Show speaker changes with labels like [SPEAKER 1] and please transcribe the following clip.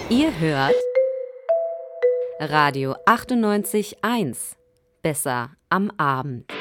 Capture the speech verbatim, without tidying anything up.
[SPEAKER 1] Ihr hört Radio achtundneunzig Komma eins. Besser am Abend.